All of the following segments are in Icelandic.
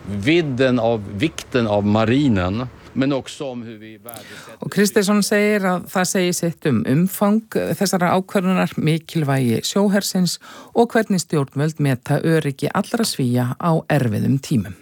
vidden av vikten av marinen. Men också om hur vi värdesätter. Og Kristinsson segir að það segir sitt umfang þessara ákvörðunar, mikilvægi sjóhersins og hvernig stjórnvöld meta öryggi allra Svía á erfiðum tímum.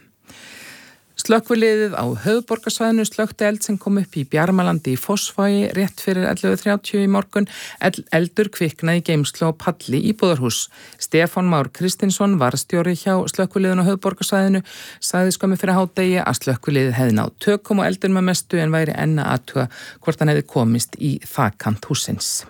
Slökkviliðið á höfuðborgarsvæðinu slökkti eld sem kom upp í Bjarmalandi í Fossvogi rétt fyrir 11:30 í morgun. Eldur kviknaði í geymslu á palli í íbúðarhús. Stefán Már Kristinsson, varðstjóri hjá slökkviliðinu á höfuðborgarsvæðinu, sagði skömmu fyrir hádegi að slökkviliðið hefði náð tökum á eldinn með mestu en væri enn að athuga hvort hann hefði komist í þakkant hússins.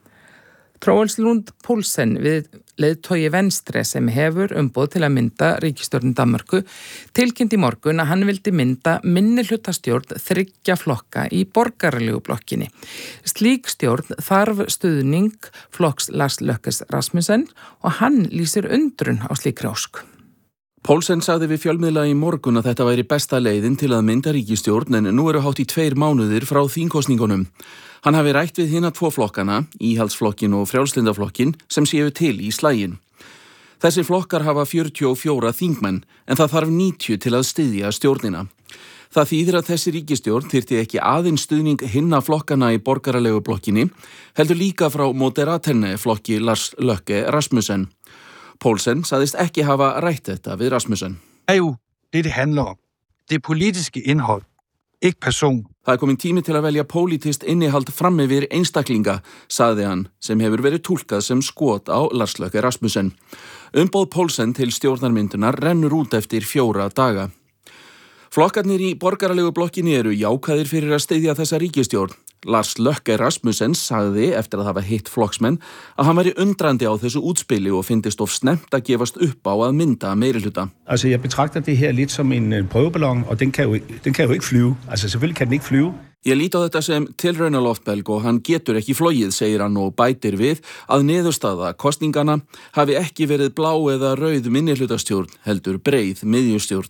Troels Lund Poulsen við leiðtogi Venstre sem hefur umboð til að mynda ríkisstjórn Danmörku tilkynnt í morgun að hann vildi mynda minnihlutastjórn 3 flokka í borgaralegu blokkinni. Slík stjórn þarf stuðning flokks Lars Løkke Rasmussen og hann lýsir undrun á slíkri ósk. Poulsen sagði við fjölmiðla í morgun að þetta væri besta leiðin til að mynda ríkisstjórn en nú eru hátt í 2 mánuðir frá þingkosningunum. Hann hafi rætt við hina 2 flokkana, Íhaldsflokkin og Frjálslyndaflokkin, sem séu til í slaginn. Þessir flokkar hafa 44 þingmenn, en það þarf 90 til að styðja stjórnina. Það þýðir að þessi ríkisstjórn þyrfti ekki aðeins stuðning hinna flokkana í borgaralegu blokkinni, heldur líka frá Moderaterne flokki Lars Løkke Rasmussen. Poulsen sagðist ekki hafa rætt þetta við Rasmussen. Det handler om. Det politiske innhold, ikke person. Það komin tími til að velja pólitist innihald fram yfir einstaklinga, sagði hann, sem hefur verið túlkað sem skot á Lars Løkke Rasmussen. Umboð Poulsen til stjórnarmyndunar rennur út eftir 4 daga. Flokkarnir í borgaralegu blokkinni eru jákvæðir fyrir að styðja þessa ríkisstjórn. Lars Løkke Rasmussen sagði eftir að hafa hitt flokksmenn að hann væri undrandi á þessu útspili og fyndist of snemmt að gefast upp á að mynda meirihluta. Altså, jeg betragter det her lidt som en prøveballon, og den kan jo ikke flyve. Altså, selvfølgelig kan den ikke flyve. Ég lít á þetta sem tilraunaloftbelg og hann getur ekki flogið, segir hann og bætir við að niðurstaða kosningana hafi ekki verið blá eða rauð minnihlutastjórn, heldur breið miðjustjórn.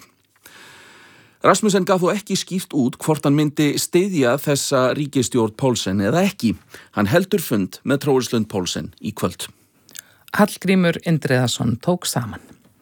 Rasmussen gaf þó ekki skýrt út hvort hann myndi styðja þessa ríkisstjórn Poulsen eða ekki. Hann heldur fund með Troels Lund Poulsen í kvöld. Hallgrímur Indriðason tók saman.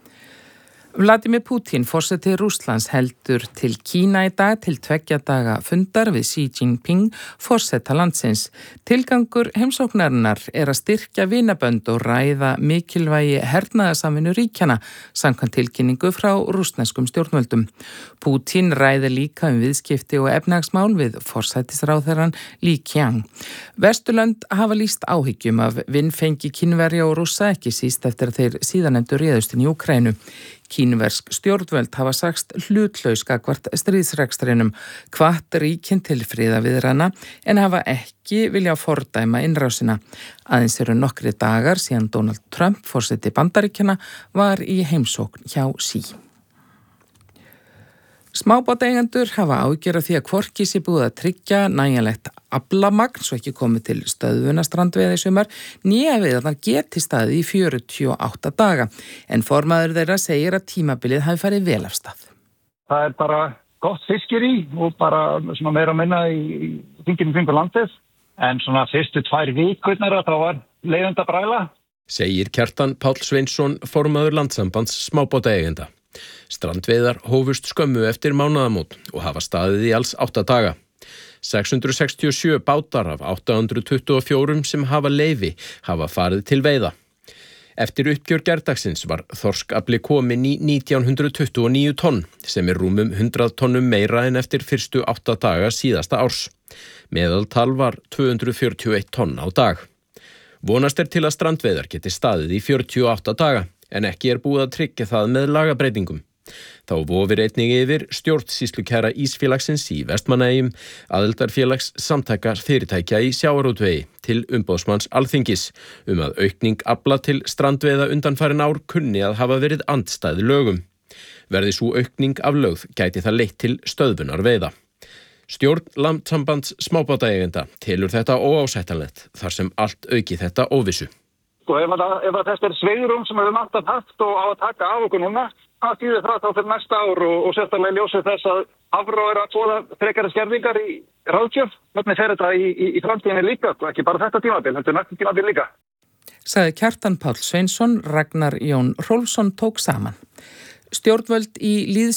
Vladimir Putin, forseti Rússlands, heldur til Kína í dag til 2 daga fundar við Xi Jinping, forseta landsins. Tilgangur heimsóknarinnar að styrkja vinabönd og ræða mikilvægi hernaðarsamvinnu ríkjana, samkvæmt tilkynningu frá rússneskum stjórnvöldum. Putin ræði líka viðskipti og efnahagsmál við forsætisráðherrann Li Qiang. Vesturlönd hafa lýst áhyggjum af vinfengi Kínverja og Rússa, ekki síst eftir að þeir síðanefndu réðust inn í Úkraínu. Kínversk stjórnvöld hafa sagst hlutlaus gagnvart stríðsrekstrinum, hvatt ríkin til friðaviðrana en hafa ekki vilja fordæma innrásina. Aðeins eru nokkri dagar síðan Donald Trump, forseti Bandaríkjanna, var í heimsókn hjá Xi. Smábátaeigendur hafa áhyggjur af því að hvorki sé búið að tryggja nægjanlegt aflamagn svo ekki komið til stöðvuna strandveiða í sumar, né við að það geti staðið í 48 daga. En formaður þeirra segir að tímabilið hafi farið vel af stað. Það bara gott fiskiri og bara svona meira að minna í hringinn kringu landið. En svona fyrstu 2 vikurnar þá var leiðandi að bræla. Segir Kjartan Páll Sveinsson, formaður Landssambands smábátaeigenda. Strandveiðar hófust skömmu eftir mánaðamót og hafa staðið í alls 8 daga. 667 bátar af 824 sem hafa leyfi hafa farið til veiða. Eftir uppgjör gærdagsins var þorskafli komin í 1929 tonn, sem rúmum 100 tonnum meira en eftir fyrstu 8 daga síðasta árs. Meðaltal var 241 tonn á dag. Vonast til að strandveiðar geti staðið í 48 daga, en ekki búið að tryggja það með lagabreytingum. Þá vofir einnig yfir stjórnsýslukæra Ísfélagsins í Vestmannaeyjum, aðildarfélags samtaka fyrirtækja í sjávarútvegi til umboðsmanns Alþingis að aukning afla til strandveiða undanfarin ár kunni að hafa verið andstæð lögum. Verði sú aukning aflögð gæti það leitt til stöðvunar veiða. Stjórn Landssambands smábátaeigenda telur þetta óásættanlegt þar sem allt auki þetta óvissu. Ef þetta sveigrúm sem við höfum alltaf haft og á að taka af okkur núna, það þýðir það þá fyrir næsta ár og sérstaklega ljósið þess að Hafró að tvoða frekari skerðingar í ráðgjöf. Hvernig fer þetta í framtíðinni líka, ekki bara þetta tímabil, þetta næsta tímabil líka. Sagði Kjartan Páll Sveinsson, Ragnar Jón Hrólfsson tók saman. Stjórnvöld í